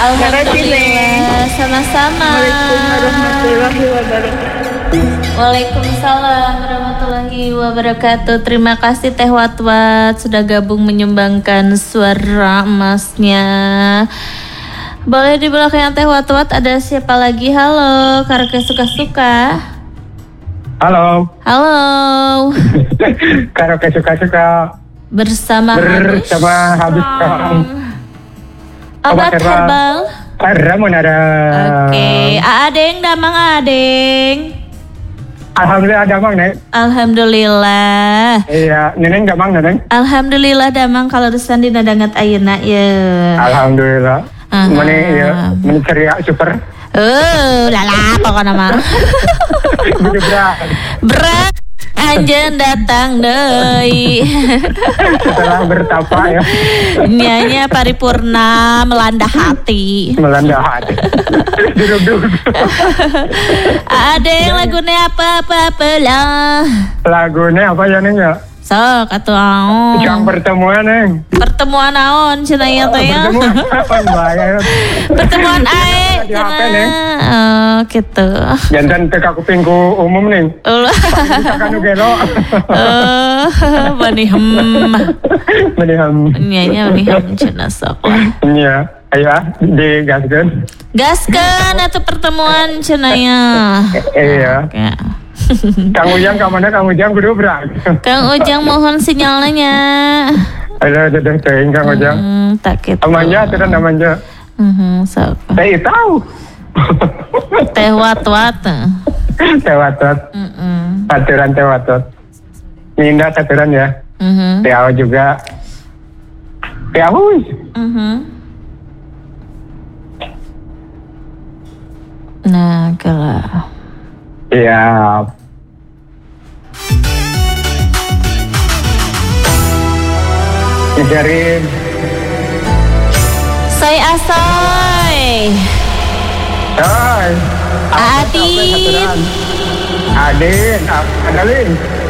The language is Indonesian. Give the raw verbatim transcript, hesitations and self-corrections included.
Alhamdulillah, sama-sama. Waalaikumsalam warahmatullahi wabarakatuh. Waalaikumsalam warahmatullahi wabarakatuh. Terima kasih Teh Watwat sudah gabung menyumbangkan suara emasnya. Boleh di belakang Teh Watwat ada siapa lagi? Halo, Karaoke Suka-Suka. Halo. Halo. Karaoke Suka-Suka. Bersama Bersama habis Obat herbal. Ramun ada. Oke, Adeng damang Adeng. Alhamdulillah damang nih. Alhamdulillah. Iya, neneng damang neneng. Alhamdulillah damang kalau desan dina dangat ayeuna ya. Alhamdulillah. Uh-huh. Mane ya, mane ceria super. Eh, lala pokoknya mah. Berat. Berat. Anjen datang deui. Setelah bertapa ya. Nyanyi paripurna melanda hati. Melanda hati. Duduk-duduk. Ada yang lagunya apa-apa lah. Lagunya apa ya neng ya? Sok atuh aon. Yang pertemuan neng. Pertemuan naon cenah ieu teh ya. Pertemuan kapan bayar? Pertemuan ae. Di H P neng. Oh, gitu. Jantan teka kupingku umum neng. Ulah. Misalkan gelo. Eh, maniham. Maniham. Nyanya maniham cenah sok. Iya, ayo ah digaskeun. Gaskeun atuh pertemuan cenah ya. Iya. Ya. Kang Ujang ka mana? Kang Ujang kudu berak. Kang Ujang mohon sinyalnya. Ada dedeh teuing Kang Ujang. Hmm, tak kitu. Amanja teh namanya. Mhm, sok. Teh tahu. Teh Watwat. Teh Watwat. Heeh. Aturan Teh Watwat. Minda aturan ya. Mhm. Teh Aw juga. Teh Aw. Mhm. Nah, kalau Iya. Ngejarin. Soy asoy. Hai. Adin. Adin, Adalin.